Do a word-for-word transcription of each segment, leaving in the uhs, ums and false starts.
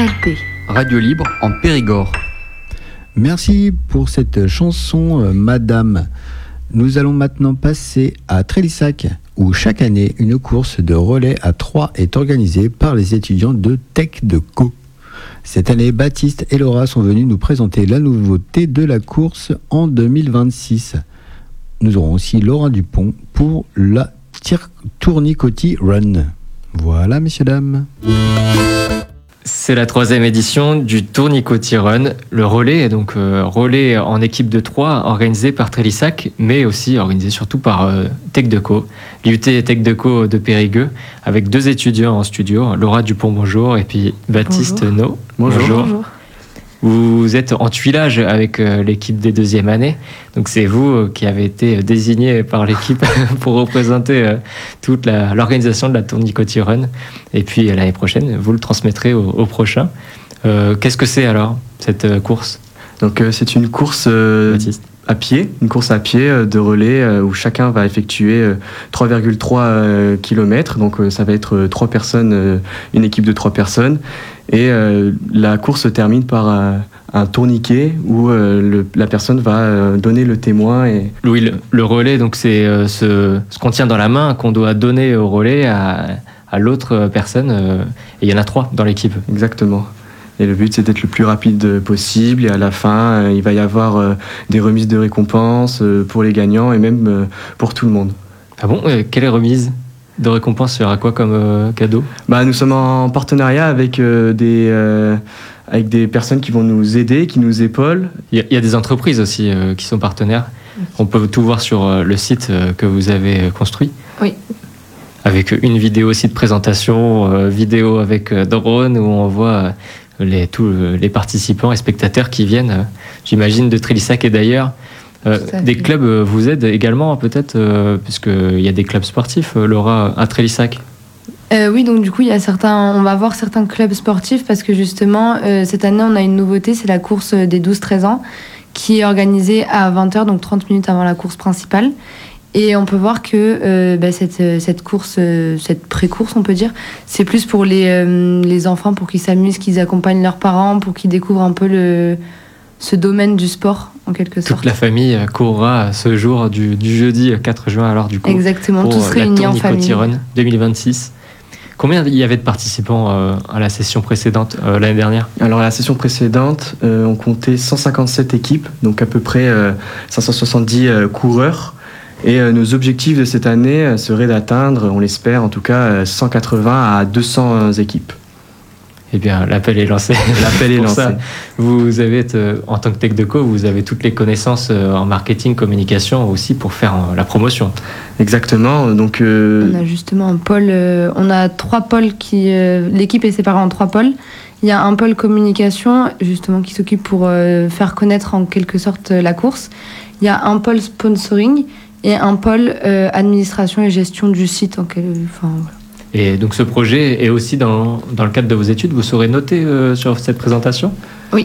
L P. Radio Libre en Périgord. Merci pour cette chanson, euh, Madame. Nous allons maintenant passer à Trélissac, où chaque année, une course de relais à trois est organisée par les étudiants de Tech de Co. Cette année, Baptiste et Laura sont venus nous présenter la nouveauté de la course en deux mille vingt-six. Nous aurons aussi Laurent Dupont pour la Tournicoti Run. Voilà, messieurs, dames. C'est la troisième édition du Tournicoti Run. Le relais est donc euh, relais en équipe de trois organisé par Trélissac, mais aussi organisé surtout par euh, Tech de Co, l'U T Tech de Co de Périgueux, avec deux étudiants en studio, Laura Dupont, bonjour, et puis Baptiste No. Bonjour. Bonjour. bonjour. Vous êtes en tuilage avec euh, l'équipe des deuxièmes années, donc c'est vous euh, qui avez été désigné par l'équipe pour représenter euh, toute la, l'organisation de la Tournicoti Run. Et puis euh, l'année prochaine, vous le transmettrez au, au prochain. Euh, qu'est-ce que c'est alors, cette euh, course ? Donc euh, c'est une course euh, à pied, une course à pied euh, de relais euh, où chacun va effectuer euh, trois virgule trois euh, kilomètres. Donc euh, ça va être euh, trois personnes, euh, une équipe de trois personnes. Et euh, la course se termine par euh, un tourniquet où euh, le, la personne va euh, donner le témoin. Et... Oui, le, le relais, donc c'est euh, ce, ce qu'on tient dans la main, qu'on doit donner au relais à, à l'autre personne. Euh, et il y en a trois dans l'équipe. Exactement. Et le but, c'est d'être le plus rapide possible. Et à la fin, euh, il va y avoir euh, des remises de récompenses euh, pour les gagnants et même euh, pour tout le monde. Ah bon ? euh, Quelle remise de récompense sera quoi comme euh, cadeau ? Bah, nous sommes en partenariat avec, euh, des, euh, avec des personnes qui vont nous aider, qui nous épaulent. Il y, y a des entreprises aussi euh, qui sont partenaires. On peut tout voir sur euh, le site euh, que vous avez construit. Oui. Avec une vidéo aussi de présentation, euh, vidéo avec euh, drone, où on voit euh, les, tous euh, les participants et spectateurs qui viennent, euh, j'imagine, de Trélissac et d'ailleurs. Euh, des clubs euh, vous aident également, peut-être, euh, puisqu'il y a des clubs sportifs, euh, Laura, à Trélissac. Euh, oui, donc du coup, il y a certains, on va voir certains clubs sportifs parce que justement, euh, cette année, on a une nouveauté, c'est la course des douze treize ans qui est organisée à vingt heures, donc trente minutes avant la course principale. Et on peut voir que euh, bah, cette, cette course, euh, cette pré-course, on peut dire, c'est plus pour les, euh, les enfants, pour qu'ils s'amusent, qu'ils accompagnent leurs parents, pour qu'ils découvrent un peu le, ce domaine du sport, en quelque sorte. Toute la famille courra ce jour du, du jeudi quatre juin, alors du coup. Exactement, pour tous réunis en famille. Tournicoti Run deux mille vingt-six. Combien il y avait de participants euh, à la session précédente, euh, l'année dernière ? Alors à la session précédente, euh, on comptait cent cinquante-sept équipes, donc à peu près euh, cinq cent soixante-dix euh, coureurs. Et euh, nos objectifs de cette année euh, seraient d'atteindre, on l'espère en tout cas, euh, cent quatre-vingts à deux cents équipes. Eh bien, l'appel est lancé. L'appel est lancé. Ça, vous avez, euh, en tant que Tech de Co, vous avez toutes les connaissances euh, en marketing, communication aussi pour faire euh, la promotion. Exactement. Donc, euh... on a justement un pôle. Euh, on a trois pôles qui. Euh, l'équipe est séparée en trois pôles. Il y a un pôle communication, justement, qui s'occupe pour euh, faire connaître en quelque sorte la course. Il y a un pôle sponsoring et un pôle euh, administration et gestion du site. En quel, enfin, voilà. Et donc ce projet est aussi dans, dans le cadre de vos études. Vous serez noté euh, sur cette présentation ? Oui.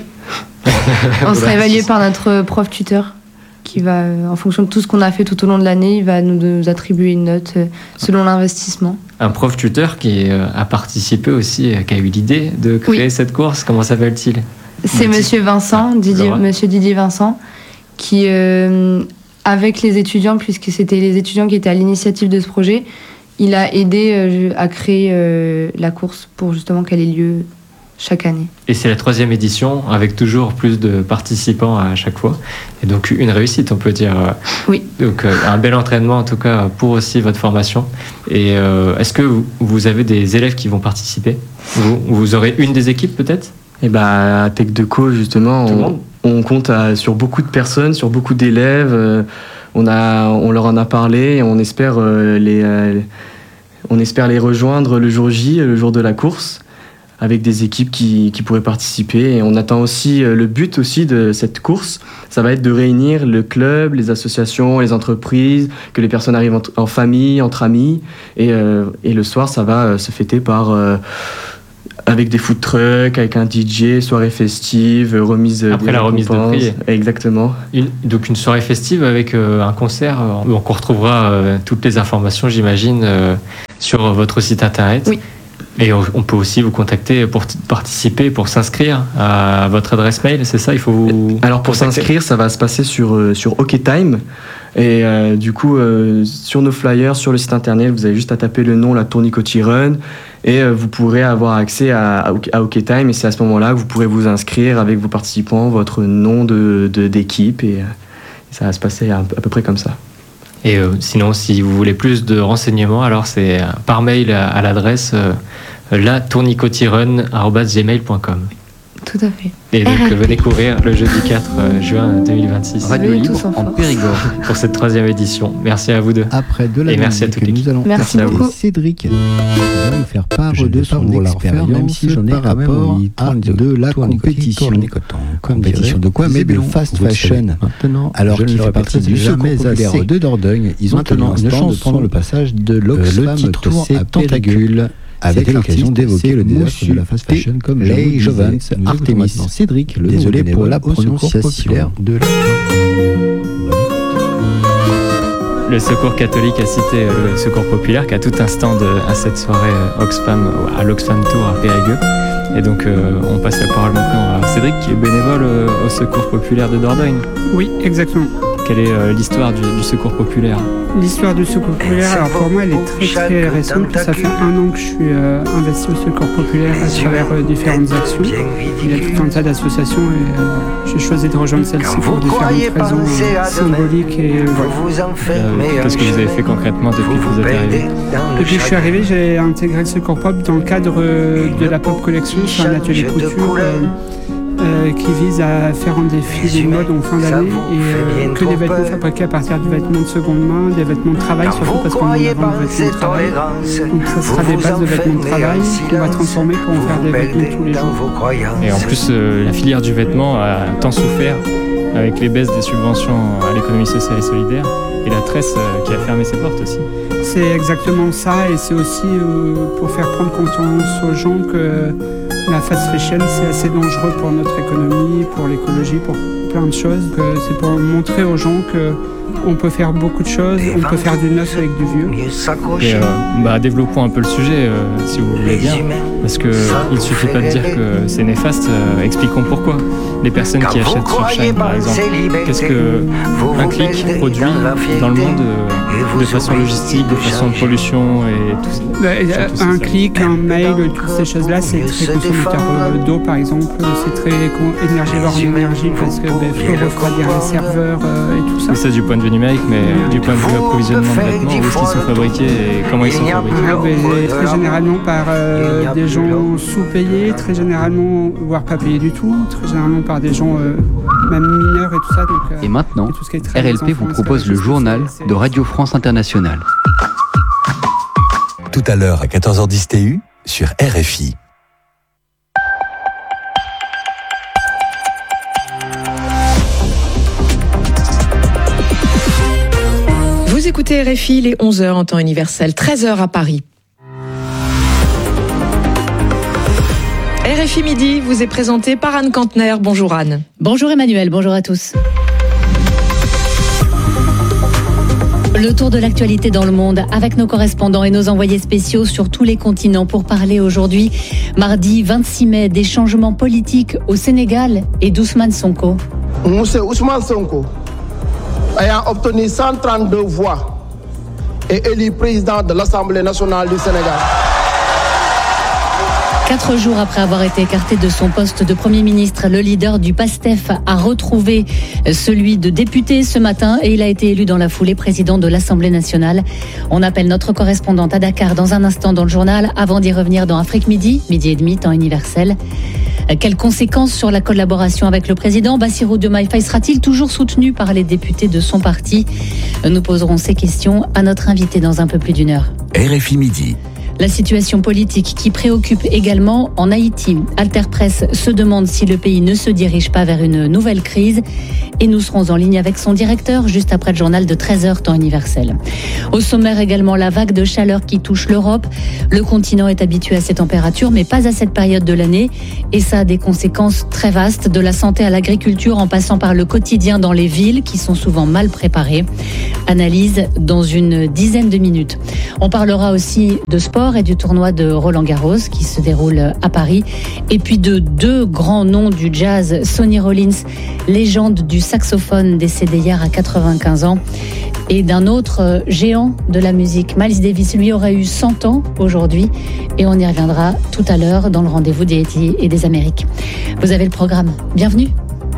On sera évalué par notre prof tuteur qui va, euh, en fonction de tout ce qu'on a fait tout au long de l'année, il va nous, nous attribuer une note euh, selon l'investissement. Un prof tuteur qui euh, a participé aussi, euh, qui a eu l'idée de créer oui. cette course. Comment s'appelle-t-il ? C'est Monsieur Vincent, ah, Didier, Monsieur Didier Vincent, qui, euh, avec les étudiants, puisque c'était les étudiants qui étaient à l'initiative de ce projet, il a aidé euh, à créer euh, la course pour justement qu'elle ait lieu chaque année. Et c'est la troisième édition, avec toujours plus de participants à chaque fois. Et donc une réussite, on peut dire. Oui. Donc euh, un bel entraînement, en tout cas, pour aussi votre formation. Et euh, est-ce que vous avez des élèves qui vont participer ? vous, vous aurez une des équipes, peut-être ? Eh ben, à Tech de Co, justement, on, on compte à, sur beaucoup de personnes, sur beaucoup d'élèves. Euh, on, a, on leur en a parlé et on espère, euh, les, euh, on espère les rejoindre le jour J, le jour de la course, avec des équipes qui, qui pourraient participer. Et on attend aussi, euh, le but aussi de cette course, ça va être de réunir le club, les associations, les entreprises, que les personnes arrivent en, en famille, entre amis. Et, euh, et le soir, ça va euh, se fêter par... Euh, avec des food trucks, avec un D J, soirée festive, remise après la remise de prix. Exactement. Une, donc une soirée festive avec euh, un concert où on retrouvera euh, toutes les informations, j'imagine, euh, sur votre site internet. Oui. Et on peut aussi vous contacter pour t- participer, pour s'inscrire à votre adresse mail, c'est ça? Il faut vous... Alors pour contacter. S'inscrire, ça va se passer sur, euh, sur OkTime. Et euh, du coup, euh, sur nos flyers, sur le site internet, vous avez juste à taper le nom, la Tournicoty Run, et euh, vous pourrez avoir accès à, à, à OkTime. Et c'est à ce moment-là que vous pourrez vous inscrire avec vos participants, votre nom de, de, d'équipe, et euh, ça va se passer à, à peu près comme ça. Et euh, sinon, si vous voulez plus de renseignements, alors c'est par mail à, à l'adresse euh, la tournicotyrun arobase gmail point com. Tout à fait. Et donc R L P. Venez courir le jeudi quatre juin deux mille vingt-six. Radio Libre en, en Périgord. Pour cette troisième édition. Merci à vous deux. Après de la et merci à toute l'équipe. Nous allons merci beaucoup. Cédric qui va nous faire part je de son expérience, même si j'en ai par rapport à de la compétition. Compétition de quoi? Mais de fast fashion. Maintenant, alors qu'il fait partie du Secours populaire de Dordogne, ils ont maintenant une chance pendant le passage de l'Oxfam à Tentacule. Avec l'occasion d'évoquer le désastre de la fast fashion comme Leigh Jovans, Artemis, Cédric, le désolé pour la prononciation de la... Le Secours catholique a cité le Secours populaire qui a tout un stand à cette soirée Oxfam, à l'Oxfam Tour à Périgueux. Et donc euh, on passe la parole maintenant à Cédric qui est bénévole au Secours populaire de Dordogne. Oui, exactement. Quelle est euh, l'histoire du, du Secours populaire? L'histoire du Secours populaire, alors pour moi elle est très très récente. Ça fait un an que je suis euh, investi au Secours populaire à travers euh, différentes actions. Il y a tout un tas d'associations et euh, j'ai choisi de rejoindre celle-ci pour différentes raisons euh, symboliques. Et, voilà. euh, Qu'est-ce que vous avez fait concrètement depuis que vous êtes arrivé? Depuis que je suis arrivé, j'ai intégré le Secours Pop dans le cadre euh, de la Pop Collection. C'est un atelier couture. Euh, Euh, qui vise à faire un défi de mode en fin d'année et euh, que des vêtements fabriqués à partir de vêtements de seconde main, des vêtements de travail, surtout parce qu'on a besoin de vêtements de travail. Donc ça sera des bases de vêtements de travail qu'on va transformer pour en faire des vêtements tous les jours. Et en plus, euh, la filière du vêtement a tant souffert avec les baisses des subventions à l'économie sociale et solidaire et la tresse euh, qui a fermé ses portes aussi. C'est exactement ça et c'est aussi euh, pour faire prendre conscience aux gens que la fast fashion, c'est assez dangereux pour notre économie, pour l'écologie, pour plein de choses. C'est pour montrer aux gens qu'on peut faire beaucoup de choses, on peut faire du neuf avec du vieux. Et euh, bah, développons un peu le sujet, euh, si vous voulez bien, parce qu'il ne suffit pas de dire que c'est néfaste, euh, expliquons pourquoi. Les personnes qui achètent sur Shein, par exemple, qu'est-ce qu'un clic produit dans le monde euh, de façon logistique, de façon de pollution et tout ça? Bah, un clic, un mail, toutes ces choses-là, c'est très consommateur d'eau, par exemple, c'est très énergivore en énergie parce que il faut refroidir les serveurs euh, et tout ça. Et ça du point de vue numérique, mais du point de vue approvisionnement de vêtements, où est-ce qu'ils sont fabriqués et comment ils sont fabriqués? Ah, bah, très généralement par euh, des gens sous-payés, très généralement, voire pas payés du tout, très généralement par des gens euh, même mineurs et tout ça. Donc, euh, et maintenant, et R L P vous propose le journal de Radio France Internationale. Tout à l'heure à quatorze heures dix T U sur R F I. Vous écoutez R F I, les onze heures en temps universel, treize heures à Paris. R F I Midi vous est présenté par Anne Kantner. Bonjour Anne. Bonjour Emmanuel, bonjour à tous. Le tour de l'actualité dans le monde avec nos correspondants et nos envoyés spéciaux sur tous les continents pour parler aujourd'hui, mardi vingt-six mai, des changements politiques au Sénégal et d'Ousmane Sonko. Monsieur Ousmane Sonko, ayant obtenu cent trente-deux voix, est élu président de l'Assemblée nationale du Sénégal. Quatre jours après avoir été écarté de son poste de Premier ministre, le leader du PASTEF a retrouvé celui de député ce matin et il a été élu dans la foulée président de l'Assemblée nationale. On appelle notre correspondante à Dakar dans un instant dans le journal avant d'y revenir dans Afrique Midi, midi et demi, temps universel. Quelles conséquences sur la collaboration avec le président? Bassirou Diomaye Faye sera-t-il toujours soutenu par les députés de son parti? Nous poserons ces questions à notre invité dans un peu plus d'une heure. R F I Midi. La situation politique qui préoccupe également en Haïti. Alter Presse se demande si le pays ne se dirige pas vers une nouvelle crise. Et nous serons en ligne avec son directeur juste après le journal de treize heures temps universel. Au sommaire également, la vague de chaleur qui touche l'Europe. Le continent est habitué à ces températures, mais pas à cette période de l'année. Et ça a des conséquences très vastes, de la santé à l'agriculture en passant par le quotidien dans les villes qui sont souvent mal préparées. Analyse dans une dizaine de minutes. On parlera aussi de sport sport et du tournoi de Roland-Garros qui se déroule à Paris. Et puis de deux grands noms du jazz, Sonny Rollins, légende du saxophone décédé hier à quatre-vingt-quinze ans, et d'un autre géant de la musique, Miles Davis. Lui aurait eu cent ans aujourd'hui et on y reviendra tout à l'heure dans le rendez-vous des Haiti et des Amériques. Vous avez le programme. Bienvenue.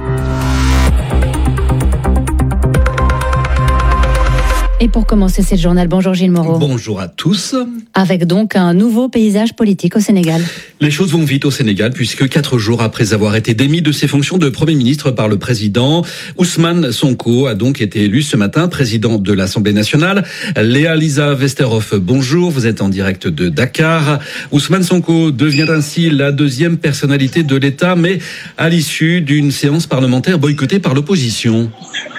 Et pour commencer ce journal, bonjour Gilles Moreau. Bonjour à tous. Avec donc un nouveau paysage politique au Sénégal. Les choses vont vite au Sénégal puisque quatre jours après avoir été démis de ses fonctions de Premier ministre par le président, Ousmane Sonko a donc été élu ce matin président de l'Assemblée nationale. Léa Lisa Vesterhoff, bonjour, vous êtes en direct de Dakar. Ousmane Sonko devient ainsi la deuxième personnalité de l'État, mais à l'issue d'une séance parlementaire boycottée par l'opposition.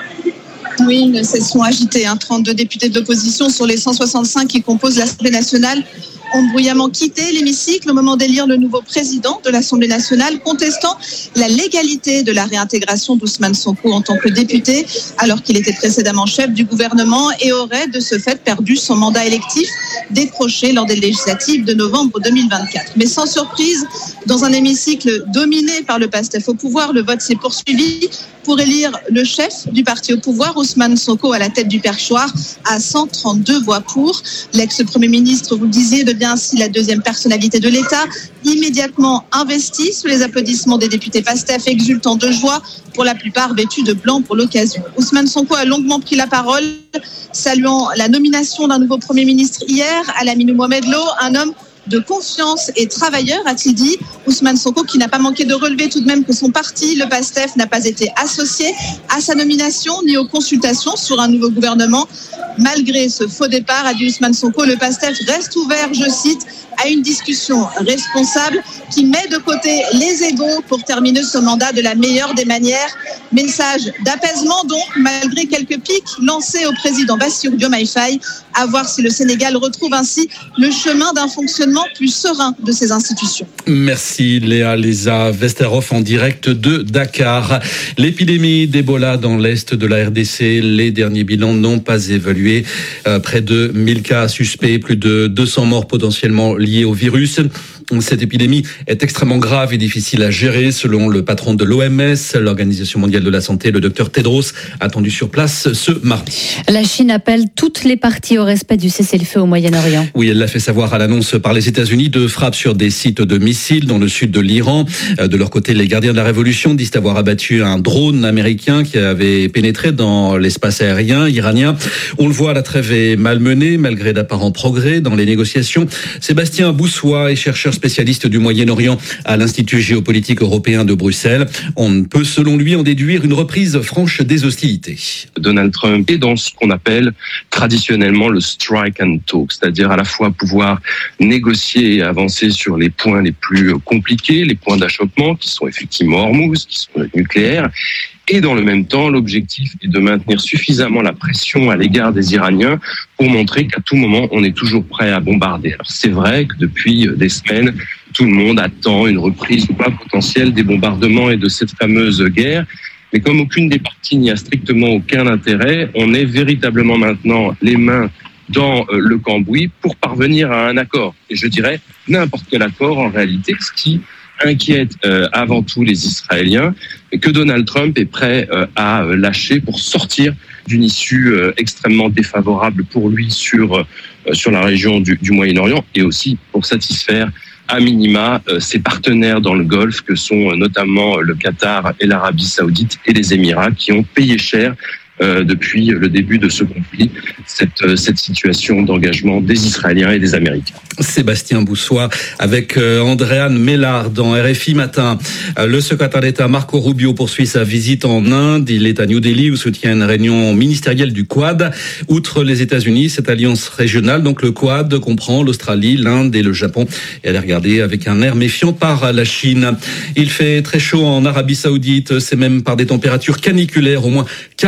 Oui, une session agitée. Hein. trente-deux députés de l'opposition sur les cent soixante-cinq qui composent l'Assemblée nationale ont bruyamment quitté l'hémicycle au moment d'élire le nouveau président de l'Assemblée nationale, contestant la légalité de la réintégration d'Ousmane Sonko en tant que député, alors qu'il était précédemment chef du gouvernement et aurait de ce fait perdu son mandat électif décroché lors des législatives de novembre deux mille vingt-quatre. Mais sans surprise, dans un hémicycle dominé par le PASTEF au pouvoir, le vote s'est poursuivi pour élire le chef du parti au pouvoir, Ousmane Sonko, à la tête du perchoir, à cent trente-deux voix pour. L'ex-premier ministre, vous le disiez, devient ainsi la deuxième personnalité de l'État, immédiatement investi sous les applaudissements des députés PASTEF, exultant de joie, pour la plupart vêtus de blanc pour l'occasion. Ousmane Sonko a longuement pris la parole, saluant la nomination d'un nouveau Premier ministre hier, Alaminou Mohamed Lo, un homme de confiance et travailleur, a-t-il dit. Ousmane Sonko qui n'a pas manqué de relever tout de même que son parti, le PASTEF, n'a pas été associé à sa nomination ni aux consultations sur un nouveau gouvernement. Malgré ce faux départ, a dit Ousmane Sonko, le PASTEF reste ouvert, je cite, à une discussion responsable qui met de côté les égos pour terminer ce mandat de la meilleure des manières. Message d'apaisement donc, malgré quelques pics lancés au président Bassirou Diomaye Faye, à voir si le Sénégal retrouve ainsi le chemin d'un fonctionnement plus serein de ses institutions. Merci Léa Lisa Vesterhoff en direct de Dakar. L'épidémie d'Ebola dans l'est de la R D C, les derniers bilans n'ont pas évolué. Euh, près de mille cas suspects, plus de deux cents morts potentiellement liés au virus. Cette épidémie est extrêmement grave et difficile à gérer, selon le patron de l'O M S, l'Organisation mondiale de la santé, le docteur Tedros, attendu sur place ce mardi. La Chine appelle toutes les parties au respect du cessez-le-feu au Moyen-Orient. Oui, elle l'a fait savoir à l'annonce par les États-Unis de frappes sur des sites de missiles dans le sud de l'Iran. De leur côté, les gardiens de la Révolution disent avoir abattu un drone américain qui avait pénétré dans l'espace aérien iranien. On le voit, la trêve est malmenée, malgré d'apparents progrès dans les négociations. Sébastien Boussois est chercheur spécialiste du Moyen-Orient à l'Institut géopolitique européen de Bruxelles. On peut, selon lui, en déduire une reprise franche des hostilités. Donald Trump est dans ce qu'on appelle traditionnellement le strike and talk, c'est-à-dire à la fois pouvoir négocier et avancer sur les points les plus compliqués, les points d'achoppement qui sont effectivement Hormuz, qui sont nucléaires, et dans le même temps, l'objectif est de maintenir suffisamment la pression à l'égard des Iraniens pour montrer qu'à tout moment, on est toujours prêt à bombarder. Alors c'est vrai que depuis des semaines, tout le monde attend une reprise ou pas potentielle des bombardements et de cette fameuse guerre. Mais comme aucune des parties n'y a strictement aucun intérêt, on est véritablement maintenant les mains dans le cambouis pour parvenir à un accord. Et je dirais n'importe quel accord en réalité, ce qui inquiète euh, avant tout les Israéliens, que Donald Trump est prêt euh, à lâcher pour sortir d'une issue euh, extrêmement défavorable pour lui sur, euh, sur la région du, du Moyen-Orient et aussi pour satisfaire à minima euh, ses partenaires dans le Golfe que sont euh, notamment le Qatar et l'Arabie Saoudite et les Émirats qui ont payé cher Euh, depuis le début de ce conflit, cette, euh, cette situation d'engagement des Israéliens et des Américains. Sébastien Boussois avec euh, Andréane Mélard dans R F I Matin. Euh, le secrétaire d'État Marco Rubio poursuit sa visite en Inde. Il est à New Delhi où se tient une réunion ministérielle du Quad. Outre les États-Unis, cette alliance régionale, donc le Quad, comprend l'Australie, l'Inde et le Japon. Et elle est regardée avec un air méfiant par la Chine. Il fait très chaud en Arabie Saoudite. C'est même par des températures caniculaires. Au moins quarante-cinq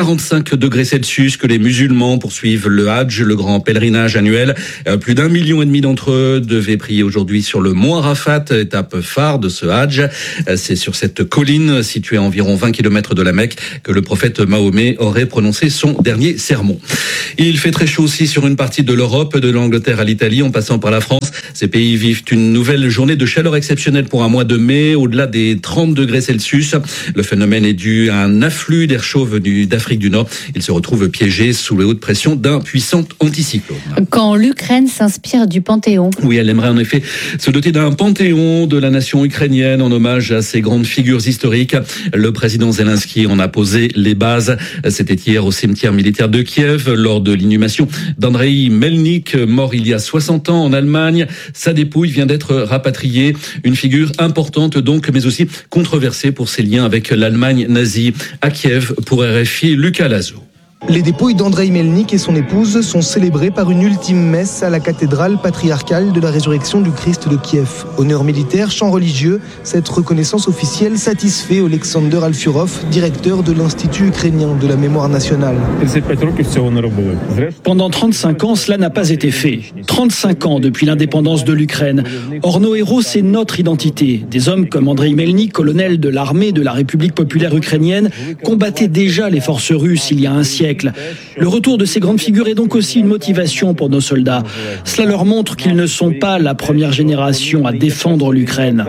cinq degrés Celsius que les musulmans poursuivent le Hadj, le grand pèlerinage annuel. Plus d'un million et demi d'entre eux devaient prier aujourd'hui sur le mont Arafat, étape phare de ce Hadj. C'est sur cette colline située à environ vingt kilomètres de la Mecque que le prophète Mahomet aurait prononcé son dernier sermon. Il fait très chaud aussi sur une partie de l'Europe, de l'Angleterre à l'Italie, en passant par la France. Ces pays vivent une nouvelle journée de chaleur exceptionnelle pour un mois de mai, au-delà des trente degrés Celsius. Le phénomène est dû à un afflux d'air chaud venu d'Afrique du Nord. Il se retrouve piégé sous les hautes pressions d'un puissant anticyclone. Quand l'Ukraine s'inspire du Panthéon. Oui, elle aimerait en effet se doter d'un panthéon de la nation ukrainienne en hommage à ces grandes figures historiques. Le président Zelensky en a posé les bases. C'était hier au cimetière militaire de Kiev lors de l'inhumation d'Andrei Melnik, mort il y a soixante ans en Allemagne. Sa dépouille vient d'être rapatriée. Une figure importante donc, mais aussi controversée pour ses liens avec l'Allemagne nazie. À Kiev, pour R F I, Lucas Lazo. Les dépouilles d'Andrei Melnik et son épouse sont célébrées par une ultime messe à la cathédrale patriarcale de la résurrection du Christ de Kiev. Honneur militaire, chant religieux, cette reconnaissance officielle satisfait Oleksandr Alfurov, directeur de l'Institut ukrainien de la mémoire nationale. Pendant trente-cinq ans, cela n'a pas été fait. trente-cinq ans depuis l'indépendance de l'Ukraine. Or, nos héros, c'est notre identité. Des hommes comme Andrei Melnik, colonel de l'armée de la République populaire ukrainienne, combattaient déjà les forces russes il y a un siècle. Le retour de ces grandes figures est donc aussi une motivation pour nos soldats. Cela leur montre qu'ils ne sont pas la première génération à défendre l'Ukraine.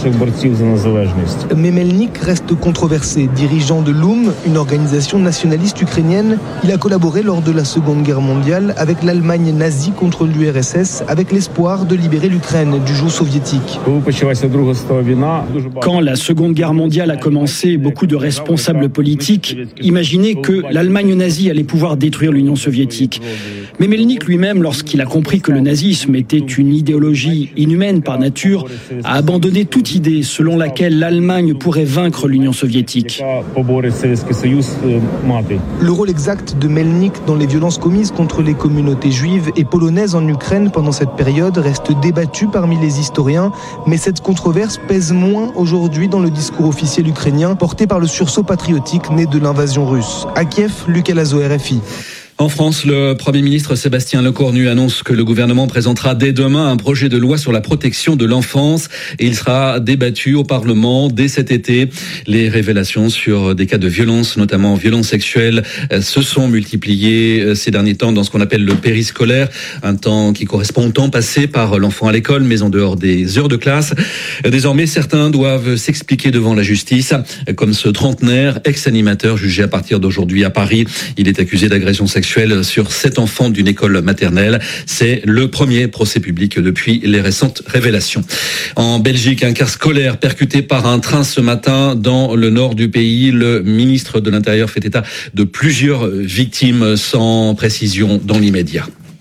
Mais Melnik reste controversé. Dirigeant de l'U M, une organisation nationaliste ukrainienne, il a collaboré lors de la Seconde Guerre mondiale avec l'Allemagne nazie contre l'U R S S, avec l'espoir de libérer l'Ukraine du joug soviétique. Quand la Seconde Guerre mondiale a commencé, beaucoup de responsables politiques imaginaient que l'Allemagne nazie allait pouvoir détruire l'Union soviétique. Mais Melnik lui-même, lorsqu'il a compris que le nazisme était une idéologie inhumaine par nature, a abandonné toute idée selon laquelle l'Allemagne pourrait vaincre l'Union soviétique. Le rôle exact de Melnik dans les violences commises contre les communautés juives et polonaises en Ukraine pendant cette période reste débattu parmi les historiens, mais cette controverse pèse moins aujourd'hui dans le discours officiel ukrainien porté par le sursaut patriotique né de l'invasion russe. À Kiev, Lucas Lazo, R F I. En France, le Premier ministre Sébastien Lecornu annonce que le gouvernement présentera dès demain un projet de loi sur la protection de l'enfance et il sera débattu au Parlement dès cet été. Les révélations sur des cas de violence, notamment violence sexuelle, se sont multipliées ces derniers temps dans ce qu'on appelle le périscolaire, un temps qui correspond au temps passé par l'enfant à l'école, mais en dehors des heures de classe. Désormais, certains doivent s'expliquer devant la justice, comme ce trentenaire, ex-animateur jugé à partir d'aujourd'hui à Paris. Il est accusé d'agression sexuelle sur sept enfants d'une école maternelle. C'est le premier procès public depuis les récentes révélations. En Belgique, un car scolaire percuté par un train ce matin dans le nord du pays. Le ministre de l'Intérieur fait état de plusieurs victimes sans précision dans l'immédiat.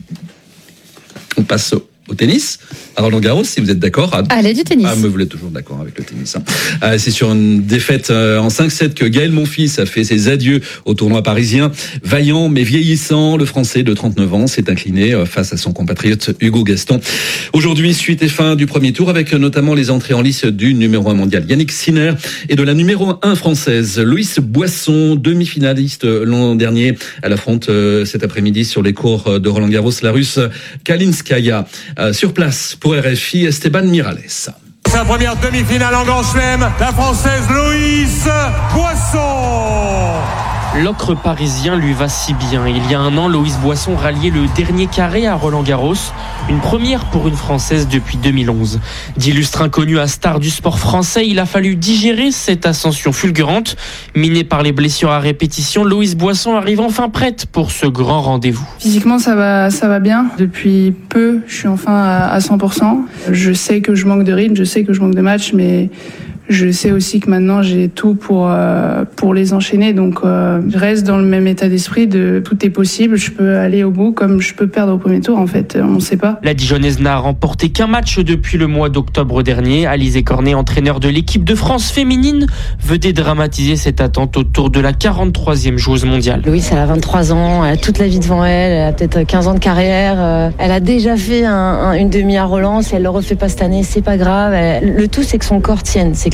On passe au tennis. À Roland-Garros, si vous êtes d'accord. Allez, du tennis. Ah, mais vous êtes toujours d'accord avec le tennis. Hein. Ah, c'est sur une défaite euh, en cinq sept que Gaël Monfils a fait ses adieux au tournoi parisien. Vaillant mais vieillissant, le Français de trente-neuf ans s'est incliné euh, face à son compatriote Hugo Gaston. Aujourd'hui, suite et fin du premier tour avec notamment les entrées en lice du numéro un mondial Yannick Sinner et de la numéro un française Louise Boisson, demi-finaliste l'an dernier. Elle affronte euh, cet après-midi sur les cours de Roland-Garros la Russe Kalinskaya. Euh, sur place pour R F I, Esteban Miralles. Sa première demi-finale en Grand Chelem, la Française Louise Boisson. L'ocre parisien lui va si bien. Il y a un an, Loïs Boisson ralliait le dernier carré à Roland-Garros. Une première pour une Française depuis deux mille onze. D'illustre inconnu à star du sport français, il a fallu digérer cette ascension fulgurante. Minée par les blessures à répétition, Loïs Boisson arrive enfin prête pour ce grand rendez-vous. Physiquement, ça va, ça va bien. Depuis peu, je suis enfin à, à cent pour cent. Je sais que je manque de rythme, je sais que je manque de match, mais je sais aussi que maintenant j'ai tout pour euh, pour les enchaîner, donc euh, je reste dans le même état d'esprit de tout est possible, je peux aller au bout comme je peux perdre au premier tour, en fait, on ne sait pas. La Dijonnaise n'a remporté qu'un match depuis le mois d'octobre dernier. Alizé Cornet, entraîneur de l'équipe de France féminine, veut dédramatiser cette attente autour de la quarante-troisième joueuse mondiale. Louise, elle a vingt-trois ans, elle a toute la vie devant elle, elle a peut-être quinze ans de carrière, elle a déjà fait un, un, une demi à Roland, si elle le refait pas cette année, c'est pas grave. Elle, le tout c'est que son corps tienne, c'est que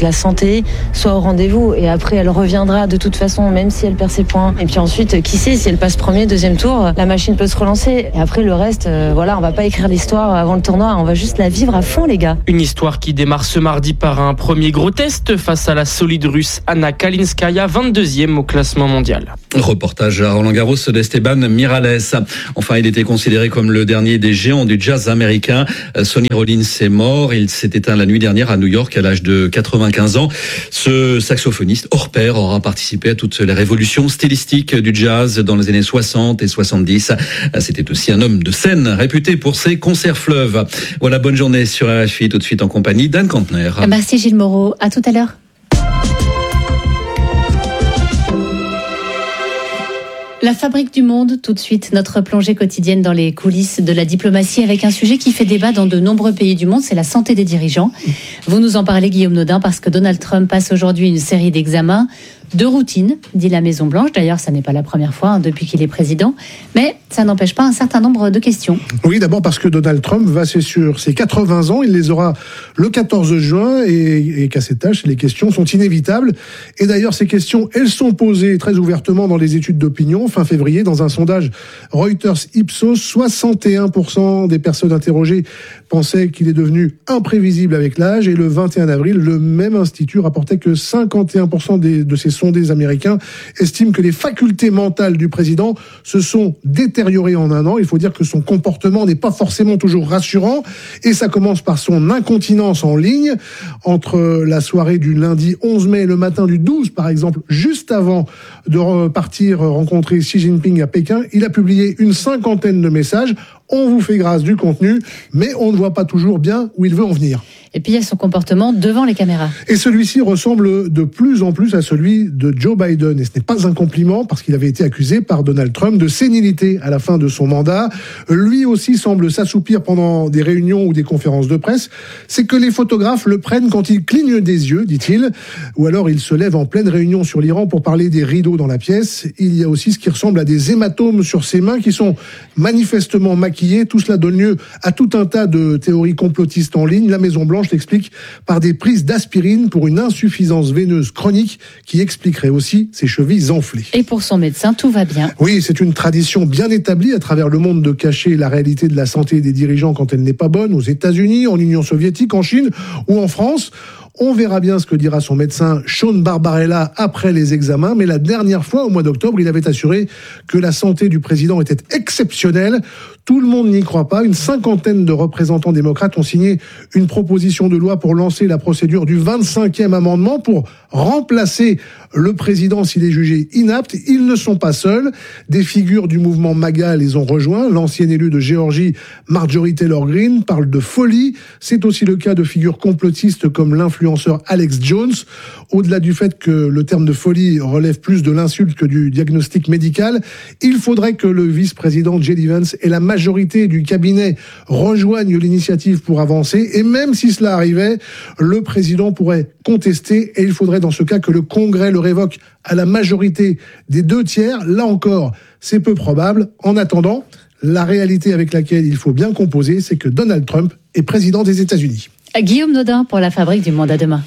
que la santé soit au rendez-vous. Et après, elle reviendra de toute façon, même si elle perd ses points. Et puis ensuite, qui sait, si elle passe premier, deuxième tour, la machine peut se relancer. Et après, le reste, euh, voilà, on va pas écrire l'histoire avant le tournoi, on va juste la vivre à fond, les gars. Une histoire qui démarre ce mardi par un premier gros test face à la solide russe Anna Kalinskaya, vingt-deuxième au classement mondial. Reportage à Roland-Garros d'Esteban Miralles. Enfin, il était considéré comme le dernier des géants du jazz américain. Sonny Rollins est mort. Il s'est éteint la nuit dernière à New York à l'âge de quatre-vingt-quinze ans. Ce saxophoniste hors pair aura participé à toutes les révolutions stylistiques du jazz dans les années soixante et soixante-dix. C'était aussi un homme de scène réputé pour ses concerts fleuves. Voilà, bonne journée sur R F I, tout de suite en compagnie d'Anne Kantner. Merci Gilles Moreau, à tout à l'heure. La fabrique du monde, tout de suite, notre plongée quotidienne dans les coulisses de la diplomatie avec un sujet qui fait débat dans de nombreux pays du monde, c'est la santé des dirigeants. Vous nous en parlez, Guillaume Nodin, parce que Donald Trump passe aujourd'hui une série d'examens de routine, dit la Maison-Blanche. D'ailleurs, ça n'est pas la première fois hein, depuis qu'il est président, mais ça n'empêche pas un certain nombre de questions. Oui, d'abord parce que Donald Trump va sur ses quatre-vingts ans, il les aura le quatorze juin, et, et qu'à cette tâche, les questions sont inévitables. Et d'ailleurs, ces questions, elles sont posées très ouvertement dans les études d'opinion. Fin février, dans un sondage Reuters Ipsos, soixante et un pour cent des personnes interrogées pensaient qu'il est devenu imprévisible avec l'âge, et le vingt et un avril, le même institut rapportait que cinquante et un pour cent des, de ces sondés américains estiment que les facultés mentales du président se sont détériorées en un an. Il faut dire que son comportement n'est pas forcément toujours rassurant, et ça commence par son incontinence en ligne. Entre la soirée du lundi onze mai et le matin du douze, par exemple, juste avant de partir rencontrer Xi Jinping à Pékin, il a publié une cinquantaine de messages. On vous fait grâce du contenu, mais on ne voit pas toujours bien où il veut en venir. Et puis il y a son comportement devant les caméras. Et celui-ci ressemble de plus en plus à celui de Joe Biden. Et ce n'est pas un compliment, parce qu'il avait été accusé par Donald Trump de sénilité à la fin de son mandat. Lui aussi semble s'assoupir pendant des réunions ou des conférences de presse. C'est que les photographes le prennent quand il cligne des yeux, dit-il. Ou alors il se lève en pleine réunion sur l'Iran pour parler des rideaux dans la pièce. Il y a aussi ce qui ressemble à des hématomes sur ses mains qui sont manifestement maquillés. Tout cela donne lieu à tout un tas de théories complotistes en ligne. La Maison-Blanche l'explique par des prises d'aspirine pour une insuffisance veineuse chronique qui expliquerait aussi ses chevilles enflées. Et pour son médecin, tout va bien. Oui, c'est une tradition bien établie à travers le monde de cacher la réalité de la santé des dirigeants quand elle n'est pas bonne, aux États-Unis, en Union soviétique, en Chine ou en France. On verra bien ce que dira son médecin Sean Barbarella après les examens, mais la dernière fois, au mois d'octobre, il avait assuré que la santé du président était exceptionnelle. Tout le monde n'y croit pas. Une cinquantaine de représentants démocrates ont signé une proposition de loi pour lancer la procédure du vingt-cinquième amendement pour remplacer le président s'il est jugé inapte. Ils ne sont pas seuls. Des figures du mouvement MAGA les ont rejoints. L'ancienne élue de Géorgie, Marjorie Taylor Greene, parle de folie. C'est aussi le cas de figures complotistes comme l'influenceur Alex Jones. Au-delà du fait que le terme de folie relève plus de l'insulte que du diagnostic médical, il faudrait que le vice-président J D Vance et la majorité du cabinet rejoignent l'initiative pour avancer. Et même si cela arrivait, le président pourrait contester, et il faudrait dans ce cas que le Congrès le révoque à la majorité des deux tiers. Là encore, c'est peu probable. En attendant, la réalité avec laquelle il faut bien composer, c'est que Donald Trump est président des États-Unis. Guillaume Nodin pour la Fabrique du Monde. À demain.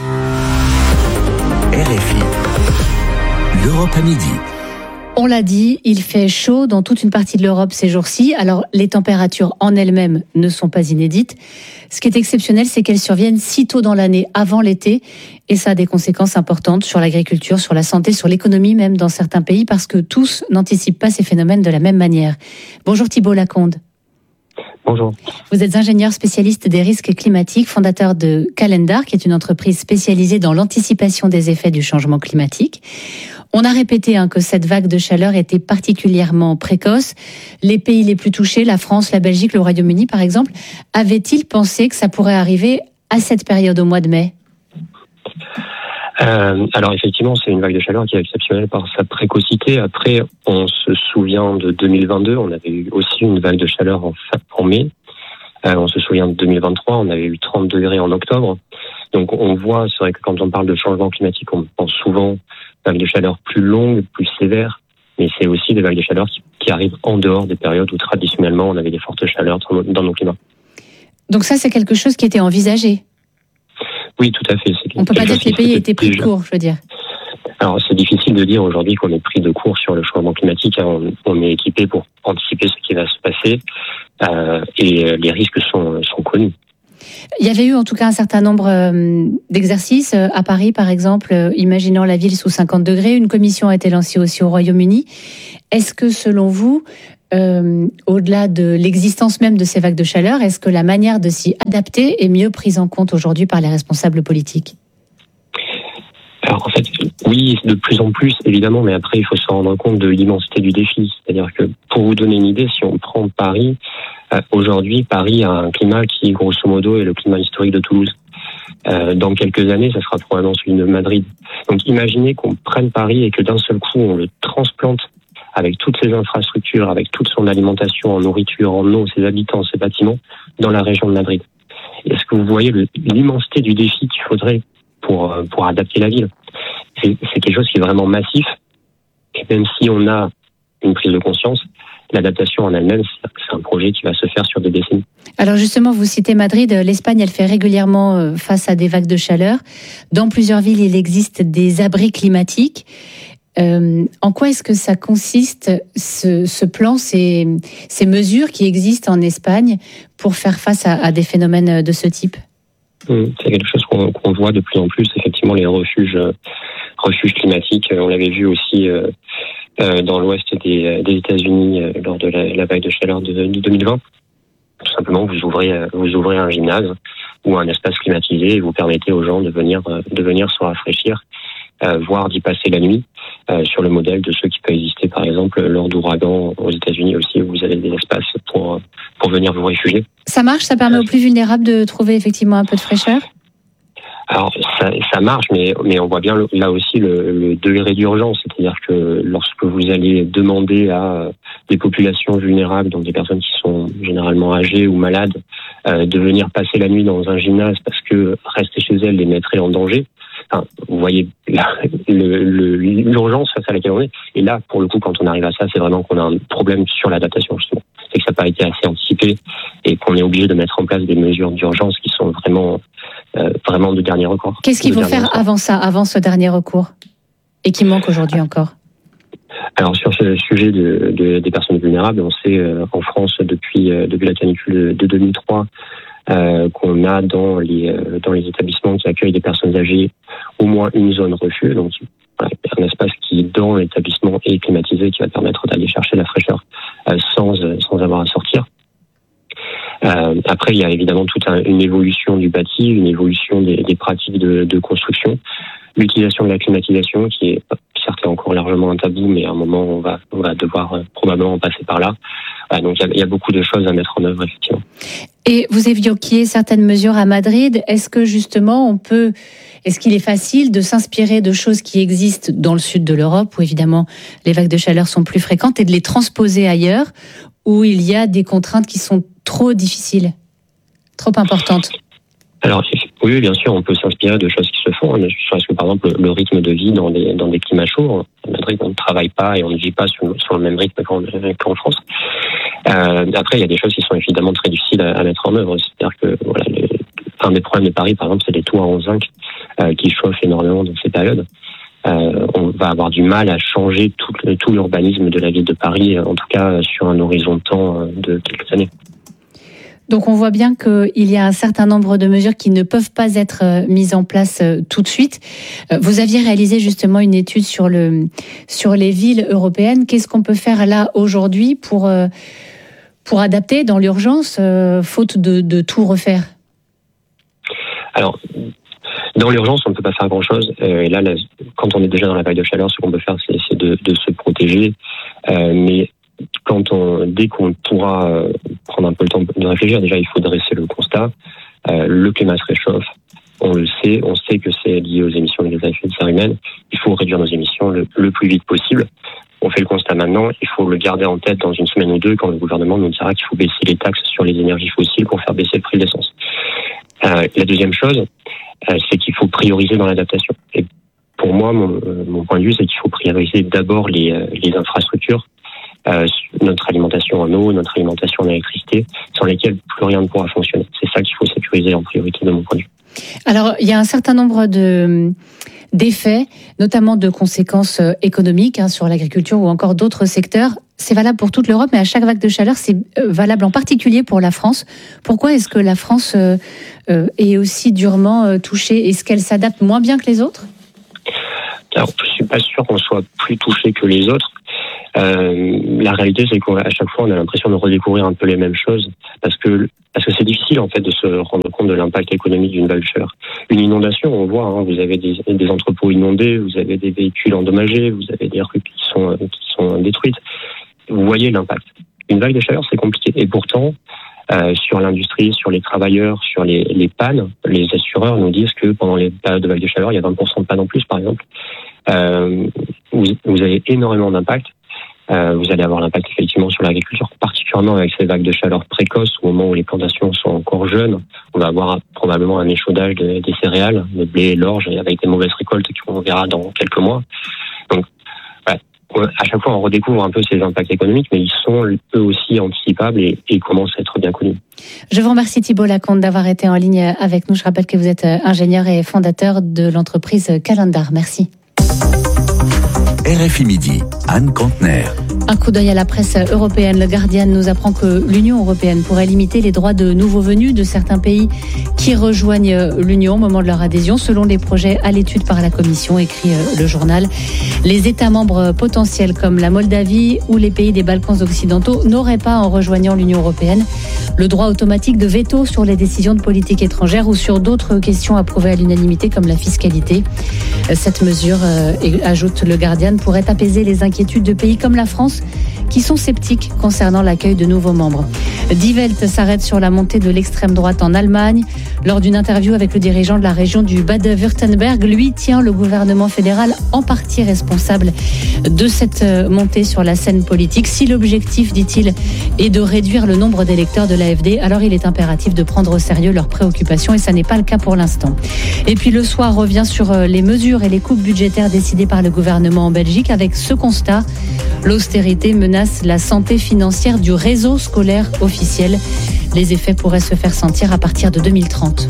R F I, l'Europe à midi. On l'a dit, il fait chaud dans toute une partie de l'Europe ces jours-ci. Alors, les températures en elles-mêmes ne sont pas inédites. Ce qui est exceptionnel, c'est qu'elles surviennent si tôt dans l'année, avant l'été. Et ça a des conséquences importantes sur l'agriculture, sur la santé, sur l'économie même dans certains pays, parce que tous n'anticipent pas ces phénomènes de la même manière. Bonjour Thibault Lacombe. Bonjour. Vous êtes ingénieur spécialiste des risques climatiques, fondateur de Calendar, qui est une entreprise spécialisée dans l'anticipation des effets du changement climatique. On a répété hein, que cette vague de chaleur était particulièrement précoce. Les pays les plus touchés, la France, la Belgique, le Royaume-Uni par exemple, avaient-ils pensé que ça pourrait arriver à cette période au mois de mai ? Euh, alors effectivement, c'est une vague de chaleur qui est exceptionnelle par sa précocité. Après, on se souvient de deux mille vingt-deux, on avait eu aussi une vague de chaleur en, en mai. Euh, on se souvient de deux mille vingt-trois, on avait eu trente degrés en octobre. Donc on voit, c'est vrai que quand on parle de changement climatique, on pense souvent vagues de chaleur plus longues, plus sévères, mais c'est aussi des vagues de chaleur qui, qui arrivent en dehors des périodes où traditionnellement on avait des fortes chaleurs dans nos climats. Donc ça, c'est quelque chose qui était envisagé ? Oui, tout à fait. On ne peut pas dire que les pays étaient pris de court, je veux dire. Alors, c'est difficile de dire aujourd'hui qu'on est pris de court sur le changement climatique. On, on est équipé pour anticiper ce qui va se passer euh, et les risques sont, sont connus. Il y avait eu en tout cas un certain nombre euh, d'exercices à Paris, par exemple, euh, imaginant la ville sous cinquante degrés. Une commission a été lancée aussi au Royaume-Uni. Est-ce que, selon vous, euh, au-delà de l'existence même de ces vagues de chaleur, est-ce que la manière de s'y adapter est mieux prise en compte aujourd'hui par les responsables politiques ? Alors en fait, oui, de plus en plus, évidemment, mais après, il faut se rendre compte de l'immensité du défi. C'est-à-dire que, pour vous donner une idée, si on prend Paris, euh, aujourd'hui, Paris a un climat qui, grosso modo, est le climat historique de Toulouse. Euh, dans quelques années, ça sera probablement celui de Madrid. Donc imaginez qu'on prenne Paris et que d'un seul coup, on le transplante avec toutes ses infrastructures, avec toute son alimentation en nourriture, en eau, ses habitants, ses bâtiments, dans la région de Madrid. Est-ce que vous voyez le, l'immensité du défi qu'il faudrait pour pour adapter la ville? C'est, c'est quelque chose qui est vraiment massif. Et même si on a une prise de conscience, l'adaptation en elle-même, c'est un projet qui va se faire sur des décennies. Alors justement, vous citez Madrid. L'Espagne, elle fait régulièrement face à des vagues de chaleur. Dans plusieurs villes, il existe des abris climatiques. Euh, en quoi est-ce que ça consiste, ce, ce plan, ces, ces mesures qui existent en Espagne pour faire face à, à des phénomènes de ce type? C'est quelque chose qu'on, qu'on voit de plus en plus, effectivement, les refuges, refuges climatiques. On l'avait vu aussi euh, euh, dans l'ouest des, des États-Unis euh, lors de la, la vague de chaleur de, de deux mille vingt. Tout simplement, vous ouvrez, vous ouvrez un gymnase ou un espace climatisé et vous permettez aux gens de venir, de venir se rafraîchir, euh, voire d'y passer la nuit, euh, sur le modèle de ceux qui peuvent exister, par exemple, lors d'ouragans aux États-Unis aussi, où vous avez des espaces pour, pour venir vous réfugier. Ça marche, ça permet aux plus vulnérables de trouver effectivement un peu de fraîcheur? Alors ça, ça marche, mais, mais on voit bien là aussi le, le degré d'urgence, c'est-à-dire que lorsque vous allez demander à des populations vulnérables, donc des personnes qui sont généralement âgées ou malades, euh, de venir passer la nuit dans un gymnase parce que rester chez elles les mettrait en danger, enfin, vous voyez là, le, le, l'urgence face à laquelle on est. Et là, pour le coup, quand on arrive à ça, c'est vraiment qu'on a un problème sur l'adaptation, justement. C'est que ça n'a pas été assez anticipé et qu'on est obligé de mettre en place des mesures d'urgence qui sont vraiment, euh, vraiment de dernier recours. Qu'est-ce qu'il faut faire recours. avant ça, avant ce dernier recours, et qui manque aujourd'hui encore? Alors sur ce sujet de, de, des personnes vulnérables, on sait euh, en France depuis, euh, depuis la canicule de, de deux mille trois euh, qu'on a dans les, euh, dans les établissements qui accueillent des personnes âgées au moins une zone refuge, donc voilà, un espace qui dans l'établissement est climatisé, qui va permettre d'aller chercher la fraîcheur euh, sans, sans avoir à sortir. Euh, après, il y a évidemment toute un, une évolution du bâti, une évolution des, des pratiques de, de construction, l'utilisation de la climatisation qui est certes encore largement un tabou, mais à un moment on va, on va devoir euh, probablement passer par là. Euh, donc il y, a, il y a beaucoup de choses à mettre en œuvre effectivement. Et vous évoquiez certaines mesures à Madrid. Est-ce que justement on peut, est-ce qu'il est facile de s'inspirer de choses qui existent dans le sud de l'Europe où évidemment les vagues de chaleur sont plus fréquentes et de les transposer ailleurs où il y a des contraintes qui sont trop difficiles, trop importantes? Alors oui, bien sûr, on peut s'inspirer de choses qui se font. Je pense que par exemple le rythme de vie dans des dans des climats chauds, à Madrid, on ne travaille pas et on ne vit pas sur, sur le même rythme qu'en, qu'en France. Euh, après, il y a des choses qui sont évidemment très difficiles à, à mettre en œuvre. C'est-à-dire que voilà, les, un des problèmes de Paris, par exemple, c'est les toits en zinc euh, qui chauffent énormément dans ces périodes. Euh, on va avoir du mal à changer tout, tout l'urbanisme de la ville de Paris, en tout cas sur un horizon de temps de quelques années. Donc on voit bien qu'il y a un certain nombre de mesures qui ne peuvent pas être mises en place tout de suite. Vous aviez réalisé justement une étude sur, le, sur les villes européennes. Qu'est-ce qu'on peut faire là aujourd'hui pour, pour adapter dans l'urgence, faute de, de tout refaire? Alors, dans l'urgence, on ne peut pas faire grand-chose. Et là, là, quand on est déjà dans la vague de chaleur, ce qu'on peut faire, c'est, c'est de, de se protéger. Euh, mais quand on, dès qu'on pourra euh, prendre un peu le temps de réfléchir, déjà il faut dresser le constat. Euh, le climat se réchauffe, on le sait, on sait que c'est lié aux émissions de gaz à effet de serre humaines. Il faut réduire nos émissions le, le plus vite possible. On fait le constat maintenant, il faut le garder en tête dans une semaine ou deux quand le gouvernement nous dira qu'il faut baisser les taxes sur les énergies fossiles pour faire baisser le prix de l'essence. Euh, la deuxième chose, euh, c'est qu'il faut prioriser dans l'adaptation. Et pour moi, mon, euh, mon point de vue, c'est qu'il faut prioriser d'abord les, euh, les infrastructures. Euh, notre alimentation en eau, notre alimentation en électricité, sans lesquelles plus rien ne pourra fonctionner. C'est ça qu'il faut sécuriser en priorité de mon point de vue. Alors, il y a un certain nombre de d'effets, notamment de conséquences économiques hein, sur l'agriculture ou encore d'autres secteurs. C'est valable pour toute l'Europe, mais à chaque vague de chaleur, c'est valable en particulier pour la France. Pourquoi est-ce que la France euh, euh, est aussi durement euh, touchée? Est-ce qu'elle s'adapte moins bien que les autres? Alors, je suis pas sûr qu'on soit plus touché que les autres. Euh, la réalité, c'est qu'à chaque fois, on a l'impression de redécouvrir un peu les mêmes choses, parce que parce que c'est difficile en fait de se rendre compte de l'impact économique d'une vague de chaleur. Une inondation, on voit, hein, vous avez des, des entrepôts inondés, vous avez des véhicules endommagés, vous avez des rues qui sont qui sont détruites. Vous voyez l'impact. Une vague de chaleur, c'est compliqué. Et pourtant, euh, sur l'industrie, sur les travailleurs, sur les, les pannes, les assureurs nous disent que pendant les périodes de vague de chaleur, il y a vingt pour cent de pannes en plus, par exemple. Euh, vous, vous avez énormément d'impact. Euh, vous allez avoir l'impact effectivement sur l'agriculture, particulièrement avec ces vagues de chaleur précoces, au moment où les plantations sont encore jeunes. On va avoir probablement un échaudage de, des céréales, le blé, l'orge, avec des mauvaises récoltes qu'on verra dans quelques mois. Donc, ouais, à chaque fois, on redécouvre un peu ces impacts économiques, mais ils sont eux aussi anticipables et, et commencent à être bien connus. Je vous remercie Thibault Lacombe d'avoir été en ligne avec nous. Je rappelle que vous êtes ingénieur et fondateur de l'entreprise Calendar. Merci. R F I Midi, Anne Kantner. Un coup d'œil à la presse européenne. Le Guardian nous apprend que l'Union européenne pourrait limiter les droits de nouveaux venus de certains pays qui rejoignent l'Union au moment de leur adhésion, selon les projets à l'étude par la Commission, écrit le journal. Les États membres potentiels comme la Moldavie ou les pays des Balkans occidentaux n'auraient pas, en rejoignant l'Union européenne, le droit automatique de veto sur les décisions de politique étrangère ou sur d'autres questions approuvées à l'unanimité comme la fiscalité. Cette mesure, ajoute le Guardian, pourrait apaiser les inquiétudes de pays comme la France qui sont sceptiques concernant l'accueil de nouveaux membres. Die Welt s'arrête sur la montée de l'extrême droite en Allemagne. Lors d'une interview avec le dirigeant de la région du Bade-Württemberg, lui tient le gouvernement fédéral en partie responsable de cette montée sur la scène politique. Si l'objectif, dit-il, est de réduire le nombre d'électeurs de l'A F D, alors il est impératif de prendre au sérieux leurs préoccupations et ça n'est pas le cas pour l'instant. Et puis le soir revient sur les mesures et les coupes budgétaires décidées par le gouvernement en Belgique avec ce constat: l'austérité menace la santé financière du réseau scolaire officiel. Les effets pourraient se faire sentir à partir de deux mille trente.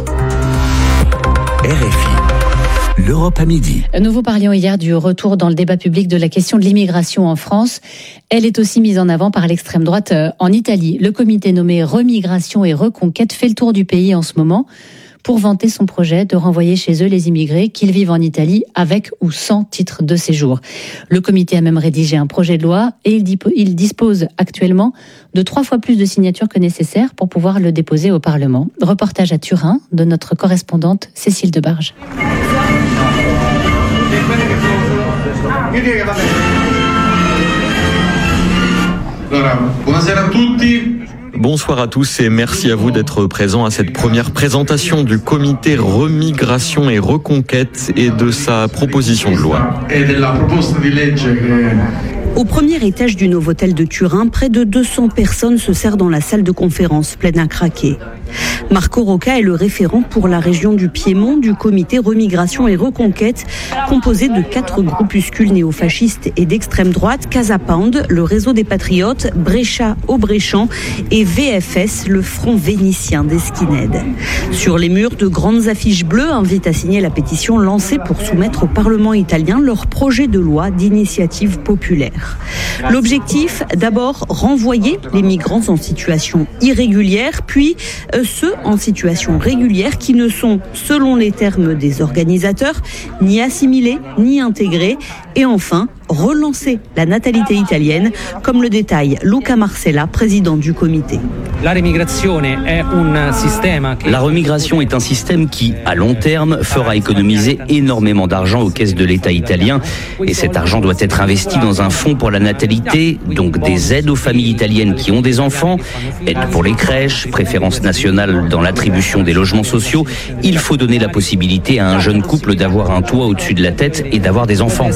R F I, l'Europe à midi. Nous vous parlions hier du retour dans le débat public de la question de l'immigration en France. Elle est aussi mise en avant par l'extrême droite en Italie. Le comité nommé Remigration et Reconquête fait le tour du pays en ce moment pour vanter son projet de renvoyer chez eux les immigrés, qu'ils vivent en Italie avec ou sans titre de séjour. Le comité a même rédigé un projet de loi et il dispose actuellement de trois fois plus de signatures que nécessaire pour pouvoir le déposer au Parlement. Reportage à Turin de notre correspondante Cécile Debarge. Buonasera a tutti. Bonsoir à tous et merci à vous d'être présents à cette première présentation du comité Remigration et Reconquête et de sa proposition de loi. Au premier étage du Novotel de Turin, près de deux cents personnes se serrent dans la salle de conférence pleine à craquer. Marco Rocca est le référent pour la région du Piémont du comité Remigration et Reconquête, composé de quatre groupuscules néofascistes et d'extrême droite: Casa Pound, le réseau des patriotes, Brescia au Brescian et V F S, le front vénitien des skinheads. Sur les murs, de grandes affiches bleues invitent à signer la pétition lancée pour soumettre au Parlement italien leur projet de loi d'initiative populaire. L'objectif, d'abord, renvoyer les migrants en situation irrégulière, puis euh, ceux en situation régulière qui ne sont, selon les termes des organisateurs, ni assimilés, ni intégrés, et enfin, relancer la natalité italienne, comme le détaille Luca Marcella, président du comité. La remigration est un système qui, à long terme, fera économiser énormément d'argent aux caisses de l'État italien. Et cet argent doit être investi dans un fonds pour la natalité, donc des aides aux familles italiennes qui ont des enfants, aides pour les crèches, préférence nationale dans l'attribution des logements sociaux. Il faut donner la possibilité à un jeune couple d'avoir un toit au-dessus de la tête et d'avoir des enfants.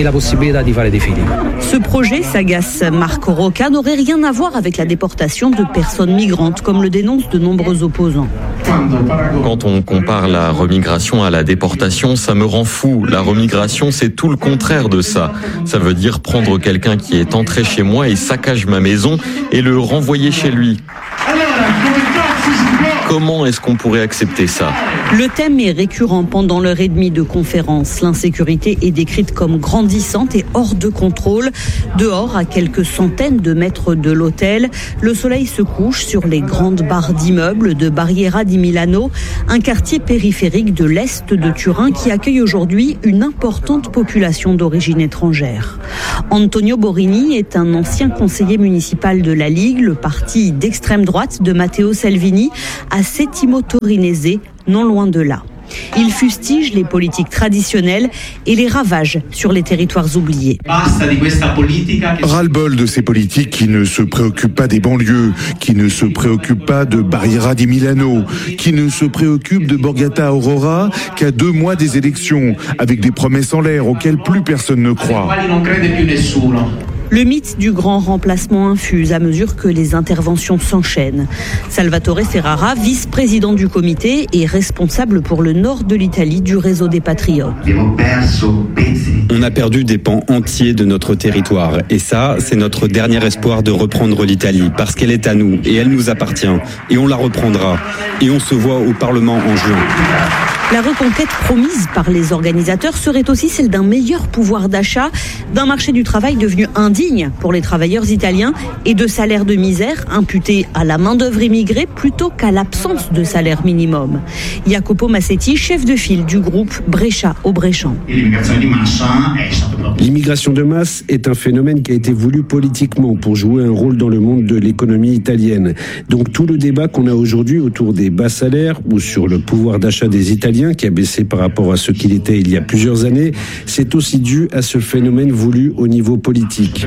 Ce projet, s'agace Marco Rocca, n'aurait rien à voir avec la déportation de personnes migrantes, comme le dénoncent de nombreux opposants. Quand on compare la remigration à la déportation, ça me rend fou. La remigration, c'est tout le contraire de ça. Ça veut dire prendre quelqu'un qui est entré chez moi et saccage ma maison et le renvoyer chez lui. Comment est-ce qu'on pourrait accepter ça ? Le thème est récurrent pendant l'heure et demie de conférence. L'insécurité est décrite comme grandissante et hors de contrôle. Dehors, à quelques centaines de mètres de l'hôtel, le soleil se couche sur les grandes barres d'immeubles de Barriera di Milano, un quartier périphérique de l'Est de Turin qui accueille aujourd'hui une importante population d'origine étrangère. Antonio Borini est un ancien conseiller municipal de la Ligue, le parti d'extrême droite de Matteo Salvini, à Settimo Torinese, non loin de là. Il fustige les politiques traditionnelles et les ravages sur les territoires oubliés. Ras-le-bol de ces politiques qui ne se préoccupent pas des banlieues, qui ne se préoccupent pas de Barriera di Milano, qui ne se préoccupent de Borgata Aurora qu'à deux mois des élections, avec des promesses en l'air auxquelles plus personne ne croit. Le mythe du grand remplacement infuse à mesure que les interventions s'enchaînent. Salvatore Ferrara, vice-président du comité et responsable pour le nord de l'Italie du réseau des Patriotes. On a perdu des pans entiers de notre territoire. Et ça, c'est notre dernier espoir de reprendre l'Italie, parce qu'elle est à nous et elle nous appartient. Et on la reprendra. Et on se voit au Parlement en juin. La reconquête promise par les organisateurs serait aussi celle d'un meilleur pouvoir d'achat, d'un marché du travail devenu indigne pour les travailleurs italiens et de salaires de misère imputés à la main-d'œuvre immigrée plutôt qu'à l'absence de salaire minimum. Jacopo Massetti, chef de file du groupe Brescia-Aubrechan. L'immigration de masse est un phénomène qui a été voulu politiquement pour jouer un rôle dans le monde de l'économie italienne. Donc tout le débat qu'on a aujourd'hui autour des bas salaires ou sur le pouvoir d'achat des Italiens qui a baissé par rapport à ce qu'il était il y a plusieurs années, c'est aussi dû à ce phénomène voulu au niveau politique.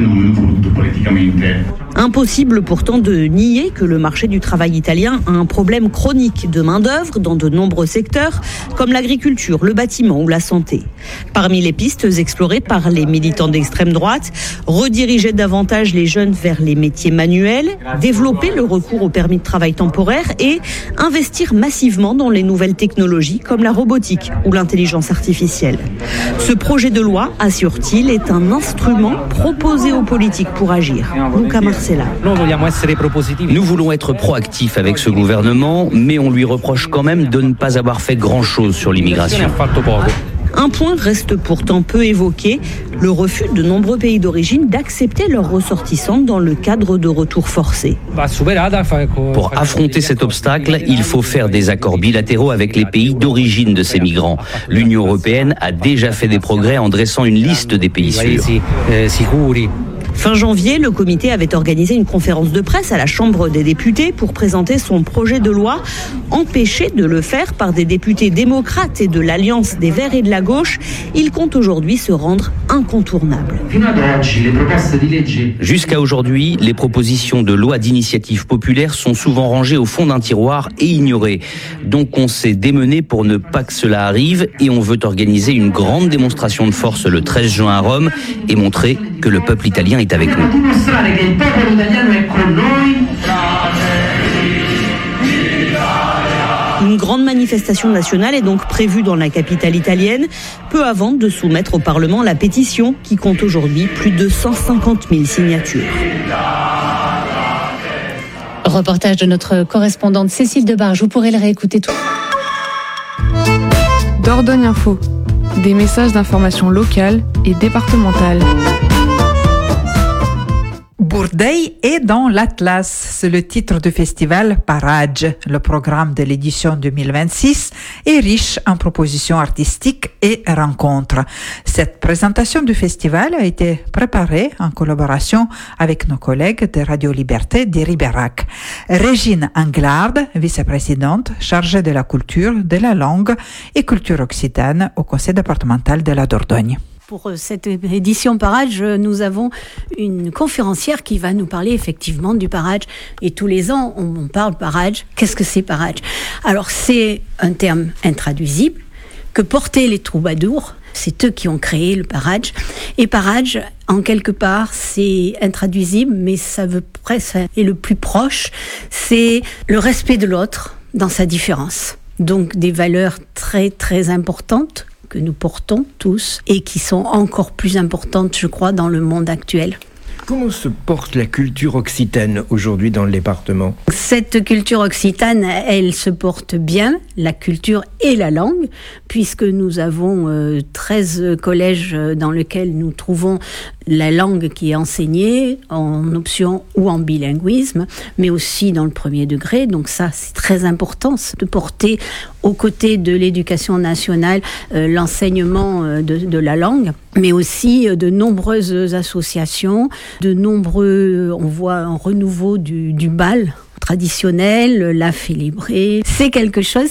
Impossible pourtant de nier que le marché du travail italien a un problème chronique de main-d'œuvre dans de nombreux secteurs, comme l'agriculture, le bâtiment ou la santé. Parmi les pistes explorées par les militants d'extrême droite, rediriger davantage les jeunes vers les métiers manuels, développer le recours au permis de travail temporaire et investir massivement dans les nouvelles technologies comme la robotique ou l'intelligence artificielle. Ce projet de loi, assure-t-il, est un instrument proposé aux politiques pour agir. Luca Marcella. Nous voulons être proactifs avec ce gouvernement, mais on lui reproche quand même de ne pas avoir fait grand-chose sur l'immigration. Un point reste pourtant peu évoqué, le refus de nombreux pays d'origine d'accepter leurs ressortissants dans le cadre de retours forcés. Pour affronter cet obstacle, il faut faire des accords bilatéraux avec les pays d'origine de ces migrants. L'Union européenne a déjà fait des progrès en dressant une liste des pays sûrs. Fin janvier, le comité avait organisé une conférence de presse à la Chambre des députés pour présenter son projet de loi, empêché de le faire par des députés démocrates et de l'Alliance des Verts et de la Gauche. Il compte aujourd'hui se rendre incontournable. Jusqu'à aujourd'hui, les propositions de loi d'initiative populaire sont souvent rangées au fond d'un tiroir et ignorées. Donc on s'est démené pour ne pas que cela arrive et on veut organiser une grande démonstration de force le treize juin à Rome et montrer que le peuple italien est avec nous. Une grande manifestation nationale est donc prévue dans la capitale italienne, peu avant de soumettre au Parlement la pétition qui compte aujourd'hui plus de cent cinquante mille signatures. Reportage de notre correspondante Cécile Debarge, vous pourrez le réécouter tout. Dordogne Info, des messages d'information locale et départementale. Bourdeil est dans l'Atlas, c'est le titre du festival Parage. Le programme de l'édition deux mille vingt-six est riche en propositions artistiques et rencontres. Cette présentation du festival a été préparée en collaboration avec nos collègues de Radio Liberté de Ribérac. Régine Anglard, vice-présidente chargée de la culture, de la langue et culture occitane au conseil départemental de la Dordogne. Pour cette édition Parage, nous avons une conférencière qui va nous parler effectivement du Parage. Et tous les ans, on parle Parage. Qu'est-ce que c'est Parage ? Alors, c'est un terme intraduisible que portaient les troubadours. C'est eux qui ont créé le Parage. Et Parage, en quelque part, c'est intraduisible, mais ça veut presque être le plus proche. C'est le respect de l'autre dans sa différence. Donc, des valeurs très, très importantes que nous portons tous et qui sont encore plus importantes, je crois, dans le monde actuel. Comment se porte la culture occitane aujourd'hui dans le département ? Cette culture occitane, elle se porte bien, la culture et la langue, puisque nous avons euh, treize collèges dans lesquels nous trouvons la langue qui est enseignée en option ou en bilinguisme, mais aussi dans le premier degré. Donc ça, c'est très important de porter aux côtés de l'éducation nationale euh, l'enseignement euh, de, de la langue, mais aussi euh, de nombreuses associations, de nombreux, on voit un renouveau du, du bal traditionnel, la félibrée. C'est quelque chose